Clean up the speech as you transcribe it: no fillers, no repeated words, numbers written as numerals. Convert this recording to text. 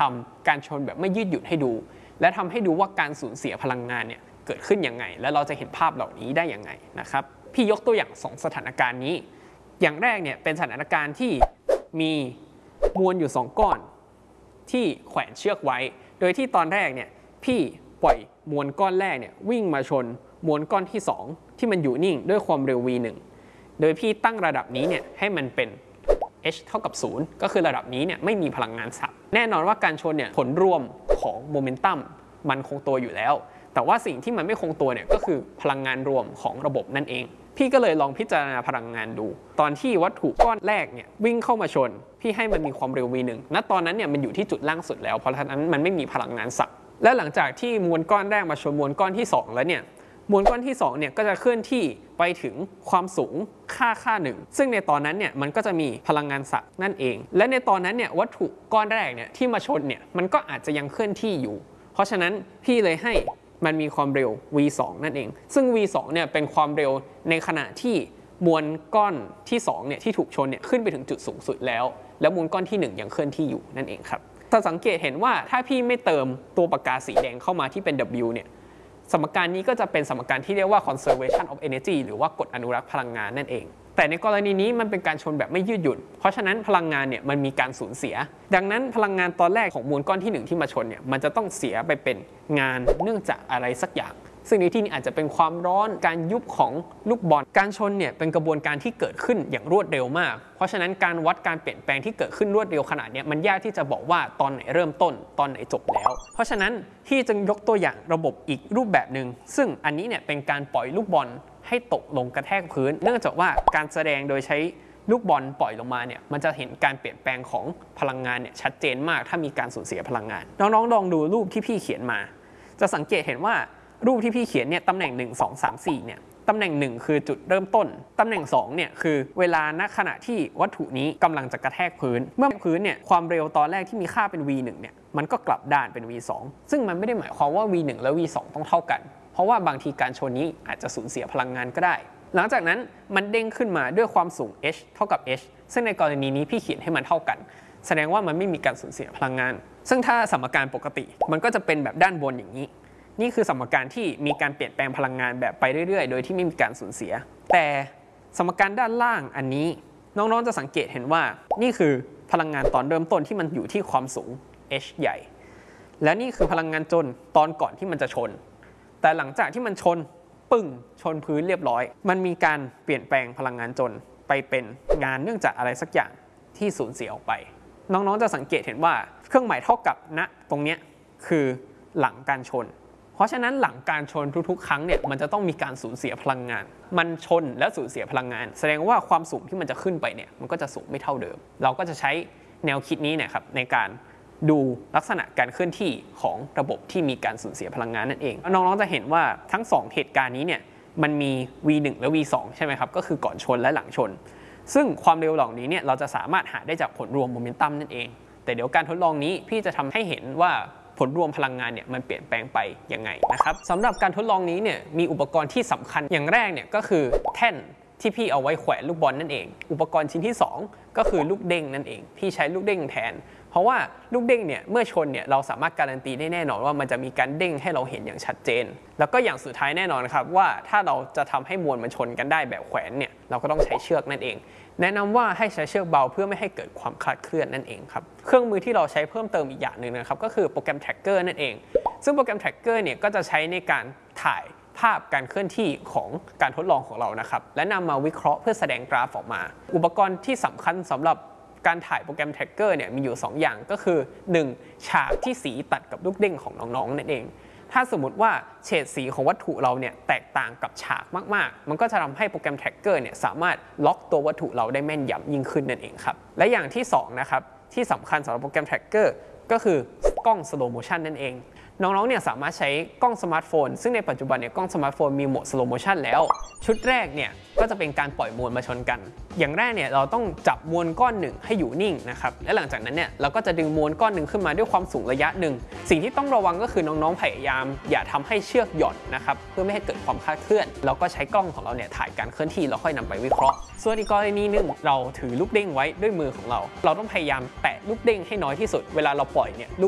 ทำการชนแบบไม่ยืดหยุ่นให้ดูและทำให้ดูว่าการสูญเสียพลังงานเนี่ยเกิดขึ้นยังไงและเราจะเห็นภาพเหล่านี้ได้ยังไงนะครับพี่ยกตัวอย่าง2สถานการณ์นี้อย่างแรกเนี่ยเป็นสถานการณ์ที่มีมวลอยู่2ก้อนที่แขวนเชือกไว้โดยที่ตอนแรกเนี่ยพี่ปล่อยมวลก้อนแรกเนี่ยวิ่งมาชนมวลก้อนที่2ที่มันอยู่นิ่งด้วยความเร็ว v1 โดยพี่ตั้งระดับนี้เนี่ยให้มันเป็น h เท่ากับ0ก็คือระดับนี้เนี่ยไม่มีพลังงานสับแน่นอนว่าการชนเนี่ยผลรวมของโมเมนตัมมันคงตัวอยู่แล้วแต่ว่าสิ่งที่มันไม่คงตัวเนี่ยก็คือพลังงานรวมของระบบนั่นเองพี่ก็เลยลองพิจารณาพลังงานดูตอนที่วัตถุก้อนแรกเนี่ยวิ่งเข้ามาชนพี่ให้มันมีความเร็ว v1 ณตอนนั้นเนี่ยมันอยู่ที่จุดล่างสุดแล้วเพราะฉะนั้นมันไม่มีพลังงานสับและหลังจากที่มวลก้อนแรกมาชนมวลก้อนที่2แล้วเนี่ยมวลก้อนที่2เนี่ยก็จะเคลื่อนที่ไปถึงความสูงค่าหนึ่งซึ่งในตอนนั้นเนี่ยมันก็จะมีพลังงานสับนั่นเองและในตอนนั้นเนี่ยวัตถุก้อนแรกเนี่ยที่มาชนเนี่ยมันก็อาจจะยังเคลื่อนที่อยู่เพราะฉะนั้นพี่เลยให้มันมีความเร็ว v2 นั่นเองซึ่ง v2 เนี่ยเป็นความเร็วในขณะที่มวลก้อนที่2เนี่ยที่ถูกชนเนี่ยขึ้นไปถึงจุดสูงสุดแล้วมวลก้อนที่1ยังเคลื่อนที่อยู่นั่นเองครับถ้าสังเกตเห็นว่าถ้าพี่ไม่เติมตัวปากกาสีแดงเข้ามาที่เป็น w เนี่ยสมการนี้ก็จะเป็นสมการที่เรียกว่า conservation of energy หรือว่ากฎอนุรักษ์พลังงานนั่นเองแต่ในกรณีนี้มันเป็นการชนแบบไม่ยืดหยุ่นเพราะฉะนั้นพลังงานเนี่ยมันมีการสูญเสียดังนั้นพลังงานตอนแรกของมวลก้อนที่1ที่มาชนเนี่ยมันจะต้องเสียไปเป็นงานเนื่องจากอะไรสักอย่างซึ่งในที่นี้อาจจะเป็นความร้อนการยุบของลูกบอลการชนเนี่ยเป็นกระบวนการที่เกิดขึ้นอย่างรวดเร็วมากเพราะฉะนั้นการวัดการเปลี่ยนแปลงที่เกิดขึ้นรวดเร็วขนาดนี้มันยากที่จะบอกว่าตอนไหนเริ่มต้นตอนไหนจบแล้วเพราะฉะนั้นที่จึงยกตัวอย่างระบบอีกรูปแบบหนึ่งซึ่งอันนี้เนี่ยเป็นการปล่อยลูกบอลให้ตกลงกระแทกพื้นเนื่องจากว่าการแสดงโดยใช้ลูกบอลปล่อยลงมาเนี่ยมันจะเห็นการเปลี่ยนแปลงของพลังงานเนี่ยชัดเจนมากถ้ามีการสูญเสียพลังงานน้องๆลองดูรูปที่พี่เขียนมาจะสังเกตเห็นว่ารูปที่พี่เขียนเนี่ยตำแหน่ง1 2 3 4เนี่ยตำแหน่ง1คือจุดเริ่มต้นตำแหน่ง2เนี่ยคือเวลาณขณะที่วัตถุนี้กำลังจะกระแทกพื้นเมื่อพื้นเนี่ยความเร็วตอนแรกที่มีค่าเป็น v1 เนี่ยมันก็กลับด้านเป็น v2 ซึ่งมันไม่ได้หมายความว่า v1 และ v2 ต้องเท่ากันเพราะว่าบางทีการชนนี้อาจจะสูญเสียพลังงานก็ได้หลังจากนั้นมันเด้งขึ้นมาด้วยความสูง h เท่ากับ h ซึ่งในกรณีนี้พี่เขียนให้มันเท่ากันแสดงว่ามันไม่มีการสูญเสียพลังงานซึ่งถ้าสมการปกติมันก็จะเป็นแบบด้านบนอย่างนี้นี่คือสมการที่มีการเปลี่ยนแปลงพลังงานแบบไปเรื่อยๆโดยที่ไม่มีการสูญเสียแต่สมการด้านล่างอันนี้น้องๆจะสังเกตเห็นว่านี่คือพลังงานตอนเริ่มต้นที่มันอยู่ที่ความสูง h ใหญ่และนี่คือพลังงานจนตอนก่อนที่มันจะชนแต่หลังจากที่มันชนปึ้งชนพื้นเรียบร้อยมันมีการเปลี่ยนแปลงพลังงานจนไปเป็นงานเนื่องจากอะไรสักอย่างที่สูญเสียออกไปน้องๆจะสังเกตเห็นว่าเครื่องหมายเท่ากับณตรงนี้คือหลังการชนเพราะฉะนั้นหลังการชนทุกๆครั้งเนี่ยมันจะต้องมีการสูญเสียพลังงานมันชนและสูญเสียพลังงานแสดงว่าความสูงที่มันจะขึ้นไปเนี่ยมันก็จะสูงไม่เท่าเดิมเราก็จะใช้แนวคิดนี้เนี่ยครับในการดูลักษณะการเคลื่อนที่ของระบบที่มีการสูญเสียพลังงานนั่นเองน้องๆจะเห็นว่าทั้ง2เหตุการณ์นี้เนี่ยมันมี v1 และ v2 ใช่ไหมครับก็คือก่อนชนและหลังชนซึ่งความเร็วเหล่านี้เนี่ยเราจะสามารถหาได้จากผลรวมโมเมนตัมนั่นเองแต่เดี๋ยวการทดลองนี้พี่จะทำให้เห็นว่าผลรวมพลังงานเนี่ยมันเปลี่ยนแปลงไปยังไงนะครับสำหรับการทดลองนี้เนี่ยมีอุปกรณ์ที่สำคัญอย่างแรกเนี่ยก็คือแท่นที่พี่เอาไว้แขวนลูกบอลนั่นเองอุปกรณ์ชิ้นที่2ก็คือลูกเด้งนั่นเองพี่ใช้ลูกเด้งแทนเพราะว่าลูกเด้งเนี่ยเมื่อชนเนี่ยเราสามารถการันตีได้แน่นอนว่ามันจะมีการเด้งให้เราเห็นอย่างชัดเจนแล้วก็อย่างสุดท้ายแน่นอนครับว่าถ้าเราจะทำให้มวลมันชนกันได้แบบแขวนเนี่ยเราก็ต้องใช้เชือกนั่นเองแนะนำว่าให้ใช้เชือกเบาเพื่อไม่ให้เกิดความคลาดเคลื่อนนั่นเองครับเครื่องมือที่เราใช้เพิ่มเติมอีกอย่างหนึ่งนะครับก็คือโปรแกรม Tracker นั่นเองซึ่งโปรแกรม Tracker เนี่ยก็จะใช้ในการถ่ายภาพการเคลื่อนที่ของการทดลองของเรานะครับและนำมาวิเคราะห์เพื่อแสดงกราฟออกมาอุปกรณ์ที่สำคัญสำหรับการถ่ายโปรแกรม Tracker เนี่ยมีอยู่2อย่างก็คือ1ฉากที่สีตัดกับลูกเด้งของน้องๆนั่นเองถ้าสมมติว่าเฉดสีของวัตถุเราเนี่ยแตกต่างกับฉากมากๆมันก็จะทำให้โปรแกรม Tracker เนี่ยสามารถล็อกตัววัตถุเราได้แม่นยำยิ่งขึ้นนั่นเองครับและอย่างที่2นะครับที่สำคัญสำหรับโปรแกรม Tracker ก็คือกล้อง slow motion นั่นเองน้องๆเนี่ยสามารถใช้กล้องสมาร์ทโฟนซึ่งในปัจจุบันเนี่ยกล้องสมาร์ทโฟนมีโหมด slow motion แล้วชุดแรกเนี่ยก็จะเป็นการปล่อยมวลมาชนกันอย่างแรกเนี่ยเราต้องจับมวลก้อนหนึ่งให้อยู่นิ่งนะครับและหลังจากนั้นเนี่ยเราก็จะดึงมวลก้อนหนึ่งขึ้นมาด้วยความสูงระยะหนึ่งสิ่งที่ต้องระวังก็คือน้องๆพยายามอย่าทำให้เชือกหย่อนนะครับเพื่อไม่ให้เกิดความคลาดเคลื่อนเราก็ใช้กล้องของเราเนี่ยถ่ายการเคลื่อนที่แล้วค่อยนำไปวิเคราะห์ส่วนอีกกรณีหนึ่งเราถือลูกเด้งไว้ด้วยมือของเราต้องพยายามแตะลูกเด้งให้น้อยที่สุดเวลาเราปล่อยเนี่ยลู